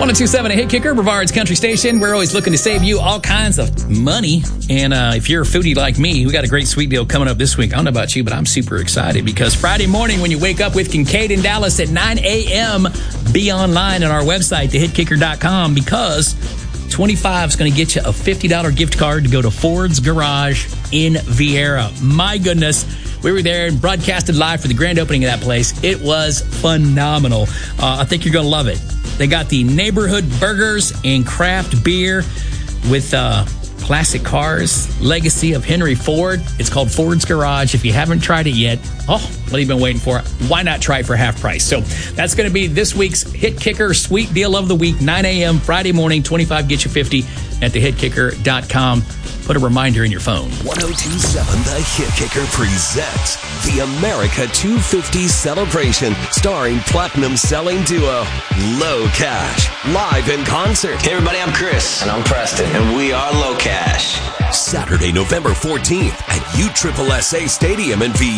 1027 A Hit Kicker, Brevard's Country Station. We're always looking to save you all kinds of money. And if you're a foodie like me, we got a great sweet deal coming up this week. I don't know about you, but I'm super excited because Friday morning when you wake up with Kincaid in Dallas at 9 a.m., be online on our website, thehitkicker.com, because 25 is going to get you a $50 gift card to go to Ford's Garage in Viera. My goodness. We were there and broadcasted live for the grand opening of that place. It was phenomenal. I think you're going to love it. They got the neighborhood burgers and craft beer with classic cars, legacy of Henry Ford. It's called Ford's Garage. If you haven't tried it yet, what have you been waiting for? Why not try it for half price? So that's going to be this week's Hit Kicker Sweet Deal of the Week, 9 a.m. Friday morning, 25 get you 50 at thehitkicker.com. Put a reminder in your phone. 1027 The Hit Kicker presents the America 250 Celebration, starring platinum selling duo Low Cash, live in concert. Hey everybody, I'm Chris. And I'm Preston. And we are Low Cash. Saturday, November 14th at USSSA Stadium in